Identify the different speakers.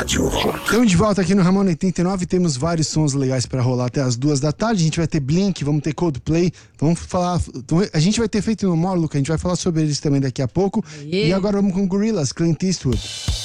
Speaker 1: Rádio Rock.
Speaker 2: Estamos de volta aqui no Ramon 89. Temos vários sons legais para rolar até as 2 da tarde. A gente vai ter Blink, vamos ter Coldplay. Vamos falar. A gente vai ter Feito no More, Luca. A gente vai falar sobre eles também daqui a pouco. E agora vamos com Gorillaz, Clint Eastwood.